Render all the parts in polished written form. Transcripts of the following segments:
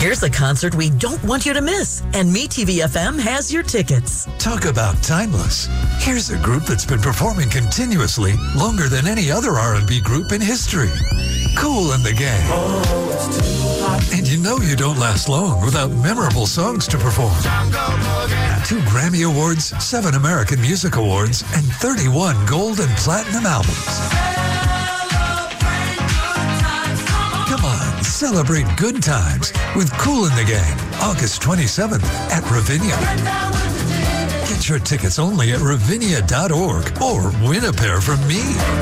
Here's a concert we don't want you to miss, and MeTV FM has your tickets. Talk about timeless. Here's a group that's been performing continuously longer than any other R&B group in history. Kool and the Gang. And you know you don't last long without memorable songs to perform. 2 Grammy Awards, 7 American Music Awards, and 31 gold and platinum albums. Come on, celebrate good times with Kool and the Gang, August 27th at Ravinia. Get your tickets only at ravinia.org or win a pair from me.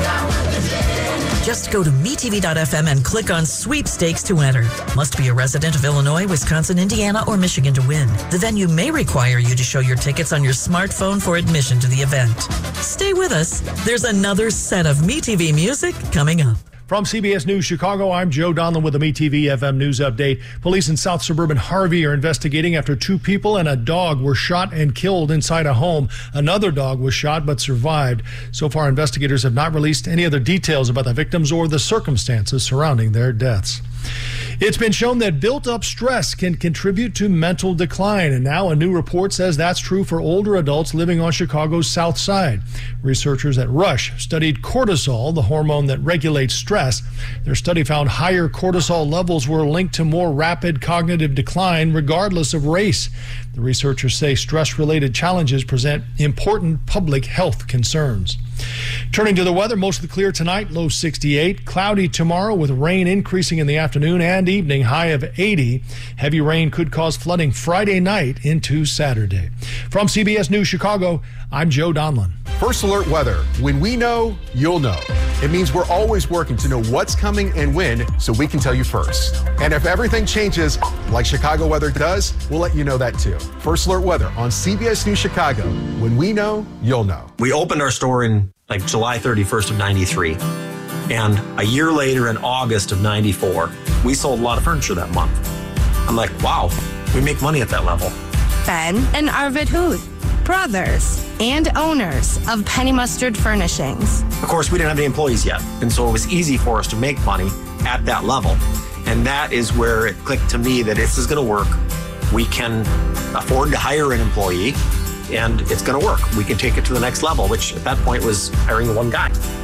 Just go to MeTV.fm and click on Sweepstakes to enter. Must be a resident of Illinois, Wisconsin, Indiana, or Michigan to win. The venue may require you to show your tickets on your smartphone for admission to the event. Stay with us. There's another set of MeTV music coming up. From CBS News Chicago, I'm Joe Donlin with a MeTV FM News Update. Police in South Suburban Harvey are investigating after 2 people and a dog were shot and killed inside a home. Another dog was shot but survived. So far, investigators have not released any other details about the victims or the circumstances surrounding their deaths. It's been shown that built-up stress can contribute to mental decline, and now a new report says that's true for older adults living on Chicago's South Side. Researchers at Rush studied cortisol, the hormone that regulates stress. Their study found higher cortisol levels were linked to more rapid cognitive decline regardless of race. The researchers say stress-related challenges present important public health concerns. Turning to the weather, mostly clear tonight, low 68. Cloudy tomorrow with rain increasing in the afternoon and evening, high of 80. Heavy rain could cause flooding Friday night into Saturday. From CBS News Chicago, I'm Joe Donlin. First Alert Weather. When we know, you'll know. It means we're always working to know what's coming and when so we can tell you first. And if everything changes like Chicago weather does, we'll let you know that too. First Alert Weather on CBS News Chicago. When we know, you'll know. We opened our store in July 31st of 93. And a year later in August of 94, we sold a lot of furniture that month. I'm like, wow, we make money at that level. Ben and Arvid Huth, brothers and owners of Penny Mustard Furnishings. Of course, we didn't have any employees yet, and so it was easy for us to make money at that level. And that is where it clicked to me that this is going to work. We can afford to hire an employee, and it's going to work. We can take it to the next level, which at that point was hiring 1 guy.